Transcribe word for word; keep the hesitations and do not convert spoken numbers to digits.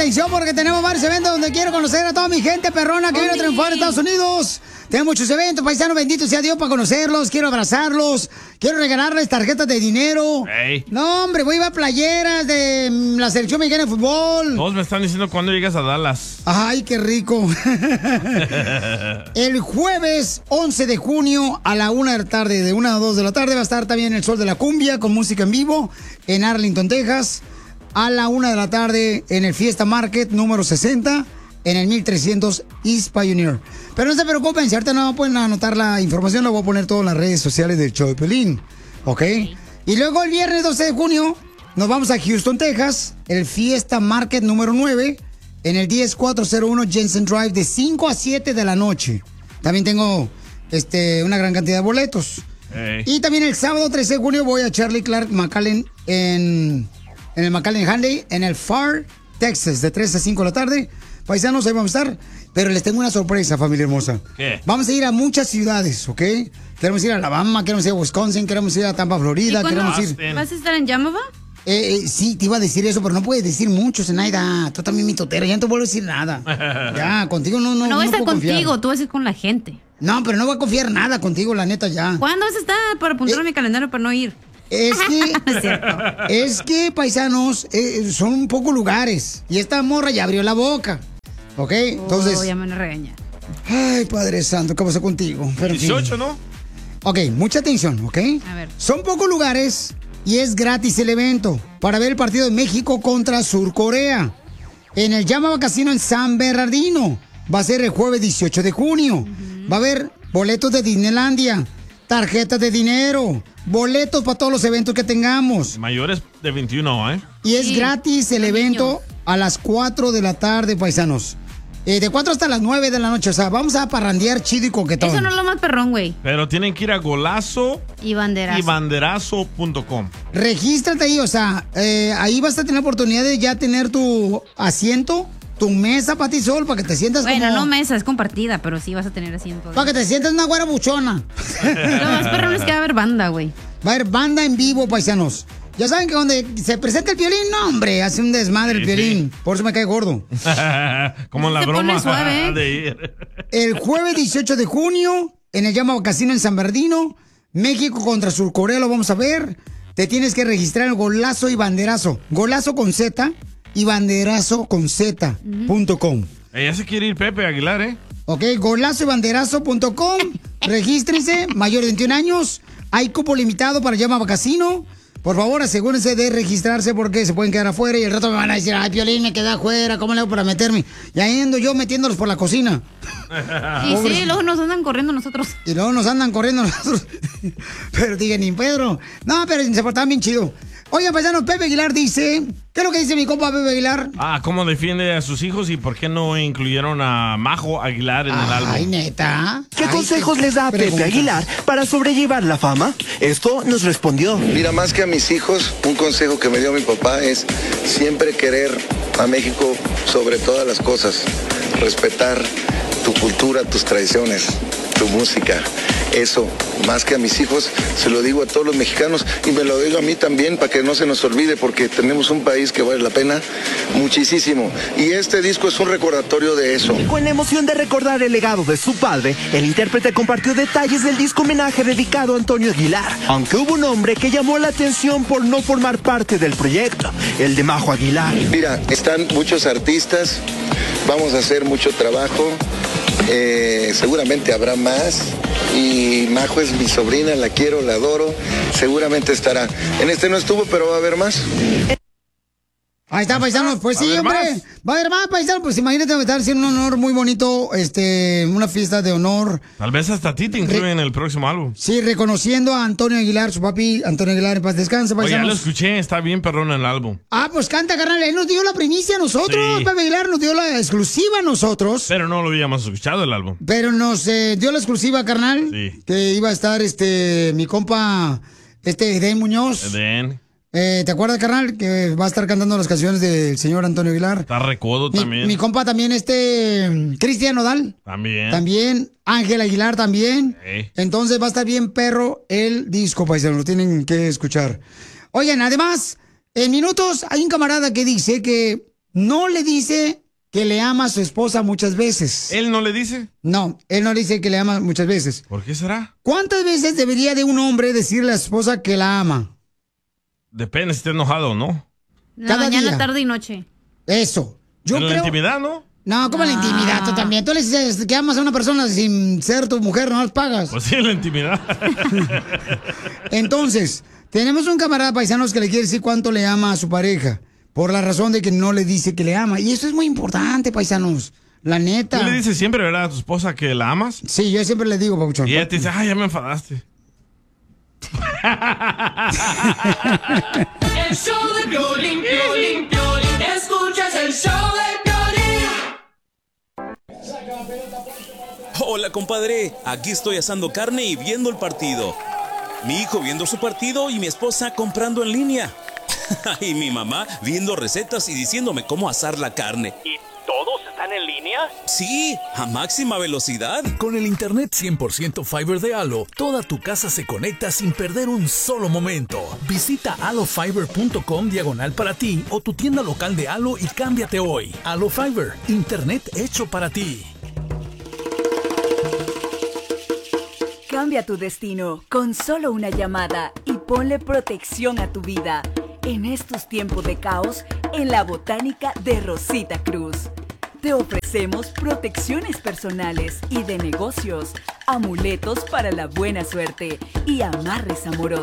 atención porque tenemos varios eventos donde quiero conocer a toda mi gente perrona que viene a triunfar en Estados Unidos. Tengo muchos eventos, paisanos, bendito sea Dios para conocerlos. Quiero abrazarlos, quiero regalarles tarjetas de dinero. Hey. No, hombre, voy a llevar playeras de mm, la selección mexicana de fútbol. Todos me están diciendo cuándo llegas a Dallas. Ay, qué rico. El jueves once de junio a la una de la tarde, de una a dos de la tarde, va a estar también el Sol de la Cumbia con música en vivo en Arlington, Texas. A la una de la tarde en el Fiesta Market número sesenta. En el mil trescientos East Pioneer. Pero no se preocupen, si ahorita no pueden anotar la información, la voy a poner todo en las redes sociales del show de Pelín. ¿Ok? Y luego el viernes doce de junio nos vamos a Houston, Texas. El Fiesta Market número nueve. En el diez cuatrocientos uno Jensen Drive de cinco a siete de la noche. También tengo este, una gran cantidad de boletos. Hey. Y también el sábado trece de junio voy a Charlie Clark McAllen en, en el McAllen Hanley, en el Far, Texas, de tres a cinco de la tarde. Paisanos, ahí vamos a estar. Pero les tengo una sorpresa, familia hermosa. ¿Qué? Vamos a ir a muchas ciudades, ¿ok? Queremos ir a Alabama, queremos ir a Wisconsin, queremos ir a Tampa, Florida, queremos ir... ¿Vas a estar en Yamava? Eh, eh, sí, te iba a decir eso, pero no puedes decir mucho, Zenaida. Tú también mi totera, ya no te vuelvo a decir nada. Ya, contigo no, no, no. No voy a estar puedo contigo, confiar. tú vas a ir con la gente. No, pero no voy a confiar nada contigo, la neta, ya. ¿Cuándo vas a estar para apuntar Eh, a mi calendario para no ir? Es que, No es cierto. es que, paisanos, eh, son un poco lugares. Y esta morra ya abrió la boca. ¿Ok? Entonces... Oh, ya me van a regañar. Ay, Padre Santo, ¿qué pasa contigo? Pero, dieciocho, sí. ¿no? Ok, mucha atención, ¿ok? A ver. Son pocos lugares y es gratis el evento para ver el partido de México contra Sur Corea. En el Yamava Casino en San Bernardino. Va a ser el jueves dieciocho de junio. Uh-huh. Va a haber boletos de Disneylandia, tarjetas de dinero, boletos para todos los eventos que tengamos. Mayores de veintiuno, ¿eh? Y es Sí, gratis el evento niños. a las cuatro de la tarde, paisanos. Eh, de cuatro hasta las nueve de la noche. O sea, vamos a parrandear chido y coquetón. Eso no es lo más perrón, güey. Pero tienen que ir a golazo Y banderazo. y banderazo punto com. Regístrate ahí, o sea, eh, ahí vas a tener oportunidad de ya tener tu asiento, tu mesa para ti sol, para que te sientas Bueno, como... no mesa, es compartida, pero sí vas a tener asiento. Para que te sientas una güera buchona. Lo más perrón es que va a haber banda, güey. Va a haber banda en vivo, paisanos. Ya saben que donde se presenta el Piolín, no, hombre, hace un desmadre el Sí, Piolín. sí. Por eso me cae gordo. Como la Se broma pone suave, ¿eh? de ir. El jueves dieciocho de junio, en el Yamava Casino en San Bernardino, México contra Sur Corea, lo vamos a ver. Te tienes que registrar en Golazo y Banderazo. Golazo con Z y Banderazo con Z punto com. Ella se quiere ir Pepe Aguilar, ¿eh? Ok, golazo y banderazo punto com. Regístrense, mayor de veintiún años. Hay cupo limitado para Yamava Casino. Por favor, asegúrense de registrarse porque se pueden quedar afuera y el rato me van a decir, ay, Piolín, me quedé afuera, ¿cómo le hago para meterme? Y ahí ando yo metiéndolos por la cocina. Y sí, luego nos andan corriendo nosotros. Y luego nos andan corriendo nosotros. Pero digan, ni Pedro. No, pero se portaban bien chido. Oigan, paisanos, Pepe Aguilar dice... ¿Qué es lo que dice mi compa Pepe Aguilar? Ah, ¿cómo defiende a sus hijos y por qué no incluyeron a Majo Aguilar en el álbum? Ay, neta. ¿Qué Ay, consejos les da a Pepe preguntas. Aguilar para sobrellevar la fama? Esto nos respondió. Mira, más que a mis hijos, un consejo que me dio mi papá es siempre querer a México sobre todas las cosas, respetar tu cultura, tus tradiciones, tu música. Eso, más que a mis hijos, se lo digo a todos los mexicanos y me lo digo a mí también para que no se nos olvide porque tenemos un país que vale la pena muchísimo. Y este disco es un recordatorio de eso. Con la emoción de recordar el legado de su padre, el intérprete compartió detalles del disco homenaje dedicado a Antonio Aguilar. Aunque hubo un hombre que llamó la atención por no formar parte del proyecto, el de Majo Aguilar. Mira, están muchos artistas, vamos a hacer mucho trabajo, eh, seguramente habrá más. Y Majo es mi sobrina, la quiero, la adoro, seguramente estará. En este no estuvo, pero va a haber más. Ahí está, paisanos. Pues sí, ¿Va a haber hombre. más? Va a haber más, paisanos. Pues imagínate, va a estar haciendo un honor muy bonito, este, una fiesta de honor. Tal vez hasta a ti te incluyen en el próximo álbum. Sí, reconociendo a Antonio Aguilar, su papi, Antonio Aguilar, en paz descanse, Oye, ya paisanos. lo escuché, está bien perrón el álbum. Ah, pues canta, carnal. Él nos dio la primicia a nosotros. Sí. Pepe Aguilar nos dio la exclusiva a nosotros. Pero no lo habíamos escuchado el álbum. Pero nos eh, dio la exclusiva, carnal. Sí. Que iba a estar, este, mi compa, este, Edén Muñoz. Eden. Eh, ¿Te acuerdas, carnal? Que va a estar cantando las canciones del señor Antonio Aguilar. Está recodo Mi, también. mi compa también, este, Cristian Nodal. También. También, Ángel Aguilar también. Sí. Entonces va a estar bien perro el disco, paisanos, lo tienen que escuchar. Oigan, además, en minutos hay un camarada que dice que no le dice que le ama a su esposa muchas veces. ¿Él no le dice? No, él no le dice que le ama muchas veces. ¿Por qué será? ¿Cuántas veces debería de un hombre decirle a su esposa que la ama? Depende si está enojado o no. La Cada mañana, día. tarde y noche. Eso. Yo En la creo... intimidad, ¿no? No, ¿cómo en la intimidad? Tú también. Tú le dices que amas a una persona sin ser tu mujer, no las pagas. Pues sí, en la intimidad. Entonces, tenemos un camarada paisanos que le quiere decir cuánto le ama a su pareja, por la razón de que no le dice que le ama. Y eso es muy importante, paisanos. La neta. ¿Tú le dices siempre, verdad, a tu esposa que la amas? Sí, yo siempre le digo, papuchón. Y ella te dice, ay, ya me enfadaste. El show de Piolín, Piolín, Piolín. Escuchas el show de Piolín. Hola, compadre. Aquí estoy asando carne y viendo el partido. Mi hijo viendo su partido y mi esposa comprando en línea. Y mi mamá viendo recetas y diciéndome cómo asar la carne. ¿Y todos están en línea? Sí, a máxima velocidad. Con el internet cien por ciento Fiber de Halo, toda tu casa se conecta sin perder un solo momento. Visita halofiber.com diagonal para ti o tu tienda local de Halo y cámbiate hoy. Halo Fiber, internet hecho para ti. Cambia tu destino con solo una llamada y ponle protección a tu vida. En estos tiempos de caos, en la Botánica de Rosita Cruz. Te ofrecemos protecciones personales y de negocios, amuletos para la buena suerte y amarres amorosos.